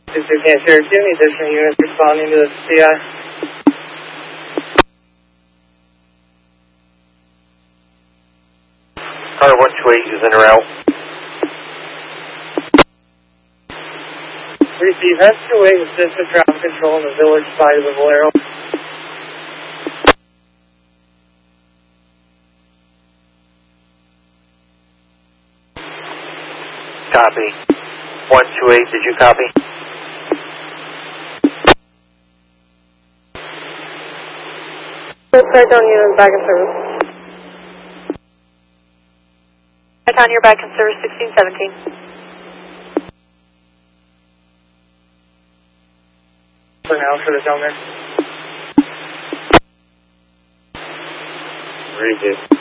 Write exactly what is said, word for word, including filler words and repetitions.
If you can't hear any additional units responding to the C I. Car one two eight is in route. Receive S two eight assistant traffic control on the village side of the Valero. Copy. one two eight, did you copy? Triton unit back in service. Triton, you're back in service sixteen seventeen. For now, should have down there. Very good.